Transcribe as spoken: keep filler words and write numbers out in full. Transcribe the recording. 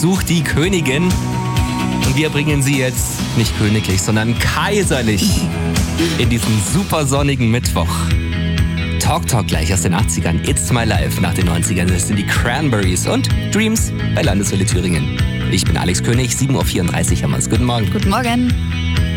sucht die Königin. Und wir bringen sie jetzt nicht königlich, sondern kaiserlich in diesen super sonnigen Mittwoch. Talk Talk gleich aus den achtzigern. It's My Life nach den neunzigern. Das sind die Cranberries und Dreams bei Landeswelle Thüringen. Ich bin Alex König, sieben Uhr vierunddreißig haben wir es. Guten Morgen. Guten Morgen.